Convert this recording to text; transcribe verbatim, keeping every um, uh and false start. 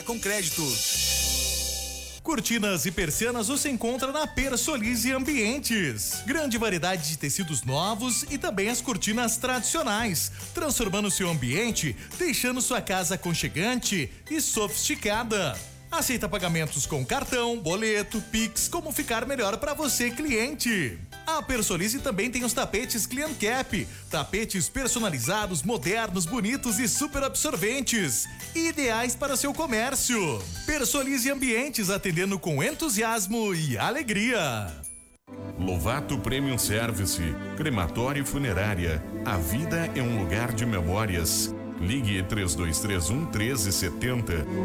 com crédito. Cortinas e persianas você encontra na Persolize Ambientes. Grande variedade de tecidos novos e também as cortinas tradicionais, transformando seu ambiente, deixando sua casa aconchegante e sofisticada. Aceita pagamentos com cartão, boleto, Pix, como ficar melhor para você, cliente. A Persolize também tem os tapetes Clean Cap, tapetes personalizados, modernos, bonitos e super absorventes, ideais para seu comércio. Persolize Ambientes, atendendo com entusiasmo e alegria. Lovato Premium Service, crematório e funerária. A vida é um lugar de memórias. Ligue três dois três um, um três sete zero.